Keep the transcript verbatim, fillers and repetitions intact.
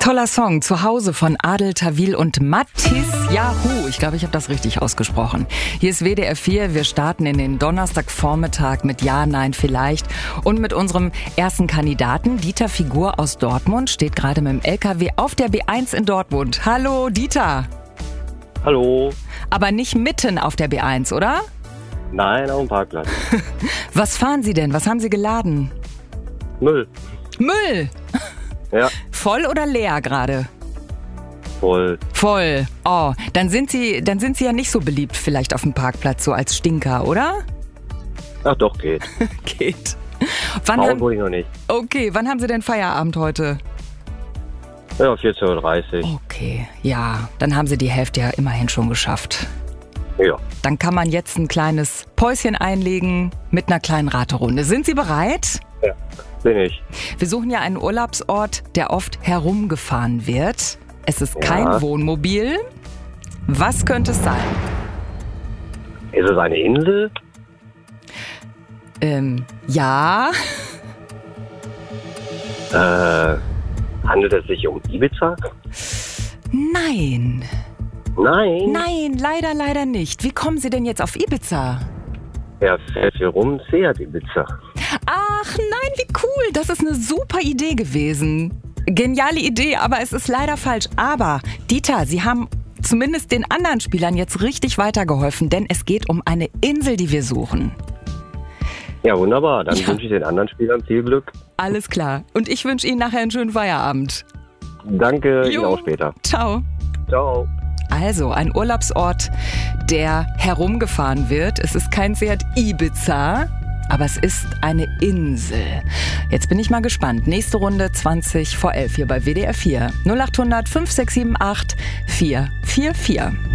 Toller Song, Zuhause von Adel Tawil und Matisyahu. Ich glaube, ich habe das richtig ausgesprochen. Hier ist W D R vier. Wir starten in den Donnerstagvormittag mit Ja, Nein, Vielleicht. Und mit unserem ersten Kandidaten, Dieter Figur aus Dortmund, steht gerade mit dem L K W auf der B eins in Dortmund. Hallo, Dieter. Hallo. Aber nicht mitten auf der B eins, oder? Nein, auf dem Parkplatz. Was fahren Sie denn? Was haben Sie geladen? Müll. Müll? Ja. Voll oder leer gerade? Voll. Voll. Oh, dann sind Sie, dann sind Sie ja nicht so beliebt vielleicht auf dem Parkplatz, so als Stinker, oder? Ach doch, geht. Geht. Wann Bauen haben, wurde ich noch nicht. okay, wann haben Sie denn Feierabend heute? Ja, vierzehn Uhr dreißig. Okay, ja, dann haben Sie die Hälfte ja immerhin schon geschafft. Ja. Dann kann man jetzt ein kleines Päuschen einlegen mit einer kleinen Raterunde. Sind Sie bereit? Ja, bin ich. Wir suchen ja einen Urlaubsort, der oft herumgefahren wird. Es ist kein Ja. Wohnmobil. Was könnte es sein? Ist es eine Insel? Ähm, ja. Äh, handelt es sich um Ibiza? Nein. Nein. Nein, leider, leider nicht. Wie kommen Sie denn jetzt auf Ibiza? Er fährt hier rum, Seat Ibiza. Ach nein, wie cool. Das ist eine super Idee gewesen. Geniale Idee, aber es ist leider falsch. Aber, Dieter, Sie haben zumindest den anderen Spielern jetzt richtig weitergeholfen, denn es geht um eine Insel, die wir suchen. Ja, wunderbar. Dann Ja. wünsche ich den anderen Spielern viel Glück. Alles klar. Und ich wünsche Ihnen nachher einen schönen Feierabend. Danke, Ihnen Jo. auch später. Ciao. Ciao. Also, ein Urlaubsort, der herumgefahren wird. Es ist kein Seat Ibiza, aber es ist eine Insel. Jetzt bin ich mal gespannt. Nächste Runde zwanzig vor elf hier bei W D R vier. null acht hundert fünf sechs sieben acht vier vier vier.